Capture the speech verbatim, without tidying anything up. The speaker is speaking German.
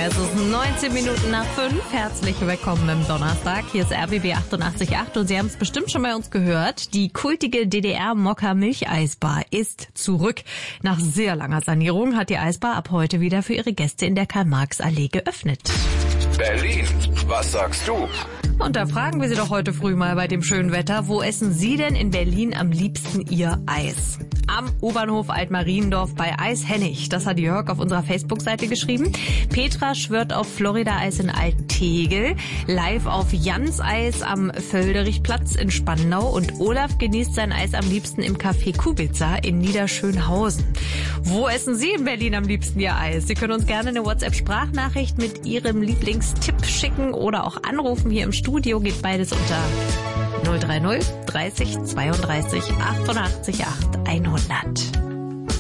Es ist neunzehn Minuten nach fünf. Herzlich willkommen im Donnerstag. Hier ist R B B achtundachtzig Komma acht und Sie haben es bestimmt schon bei uns gehört. Die kultige D D R-Mokka-Milcheisbar ist zurück. Nach sehr langer Sanierung hat die Eisbar ab heute wieder für ihre Gäste in der Karl-Marx-Allee geöffnet. Berlin, was sagst du? Und da fragen wir Sie doch heute früh mal bei dem schönen Wetter, wo essen Sie denn in Berlin am liebsten Ihr Eis? Am U-Bahnhof Altmariendorf bei Eis Hennig. Das hat Jörg auf unserer Facebook-Seite geschrieben. Petra schwört auf Florida-Eis in Alt-Tegel. Live auf Jans Eis am Völderich-Platz in Spandau. Und Olaf genießt sein Eis am liebsten im Café Kubica in Niederschönhausen. Wo essen Sie in Berlin am liebsten Ihr Eis? Sie können uns gerne eine WhatsApp-Sprachnachricht mit Ihrem Lieblingstipp schicken oder auch anrufen. Hier im Studio geht beides unter null drei null dreißig zweiunddreißig achtundachtzig acht hundert.